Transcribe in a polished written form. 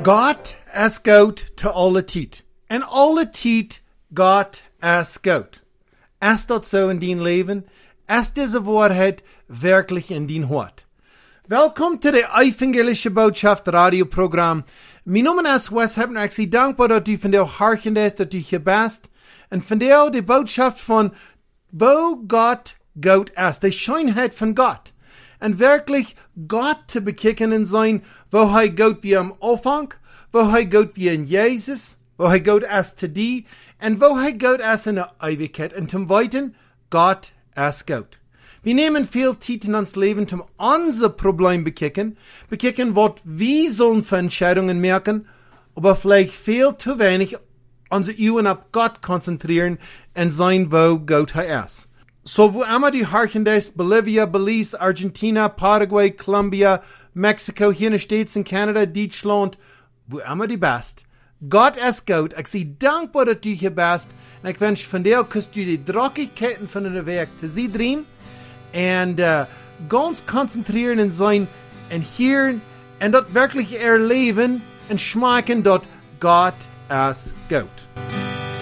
God as goat to alle tijd. En alle tijd God as goat. Is dat zo in dien leven? Is deze waarheid werkelijk in dien hart? Welkom to de Evangelische Botschaft radioprogram. Mijn naam is Wes Hebner. Ik zie dankbaar dat u vandaag hartend is, dat u gebast. En vandaag de boodschap van wo God goat is. De schijnheid van God. En werkelijk God te bekijken in zijn, wo hij goat wie am Anfang, wo hij goat wie in Jezus, wo hij goat is te die, en wo hij goat is in de eeuwigheid. En ten weiten, God is goat. We nemen veel tijd in ons leven om onze probleem bekijken wat we zullen für Entscheidungen merken, aber vielleicht veel te weinig onze uwen op God konzentrieren en zijn wo goat hij is. So wo immer die hartend Bolivia, Belize, Argentina, Paraguay, Colombia, Mexico, hier in de States en Canada, Deutschland, wo immer die best. God is goat. Ik zie dankbaar dat u hier best. En ik wens vandaag kust u die drokkigkeiten van de werk te zien drehen. En ganz concentreren en zijn en hieren en dat werkelijk erleven en schmecken dat God is goat.